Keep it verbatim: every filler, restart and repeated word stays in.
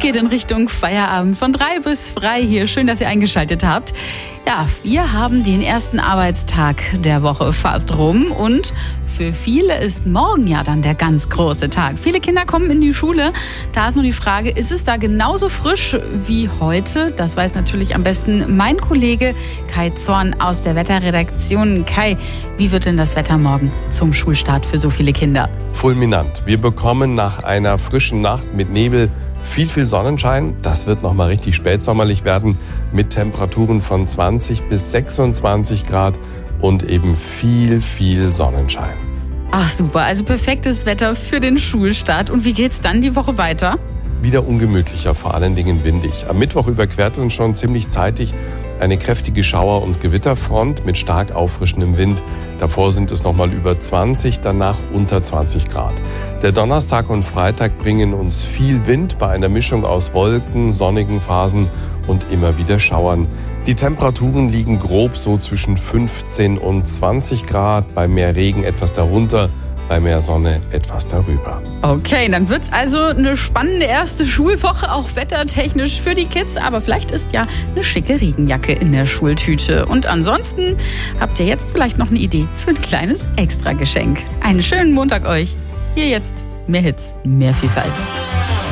geht in Richtung Feierabend. Von drei bis frei hier. Schön, dass ihr eingeschaltet habt. Ja, wir haben den ersten Arbeitstag der Woche fast rum und für viele ist morgen ja dann der ganz große Tag. Viele Kinder kommen in die Schule. Da ist nur die Frage, ist es da genauso frisch wie heute? Das weiß natürlich am besten mein Kollege Kai Zorn aus der Wetterredaktion. Kai, wie wird denn das Wetter morgen zum Schulstart für so viele Kinder? Fulminant. Wir bekommen nach einer frischen Nacht mit Nebel viel, viel Sonnenschein. Das wird nochmal richtig spätsommerlich werden mit Temperaturen von zwanzig bis sechsundzwanzig Grad und eben viel, viel Sonnenschein. Ach super, also perfektes Wetter für den Schulstart. Und wie geht's dann die Woche weiter? Wieder ungemütlicher, vor allen Dingen windig. Am Mittwoch überquert uns schon ziemlich zeitig eine kräftige Schauer- und Gewitterfront mit stark auffrischendem Wind. Davor sind es nochmal über zwanzig, danach unter zwanzig Grad. Der Donnerstag und Freitag bringen uns viel Wind bei einer Mischung aus Wolken, sonnigen Phasen und immer wieder Schauern. Die Temperaturen liegen grob so zwischen fünfzehn und zwanzig Grad, bei mehr Regen etwas darunter, bei mehr Sonne etwas darüber. Okay, dann wird's also eine spannende erste Schulwoche, auch wettertechnisch für die Kids. Aber vielleicht ist ja eine schicke Regenjacke in der Schultüte. Und ansonsten habt ihr jetzt vielleicht noch eine Idee für ein kleines Extrageschenk. Einen schönen Montag euch. Hier jetzt mehr Hits, mehr Vielfalt.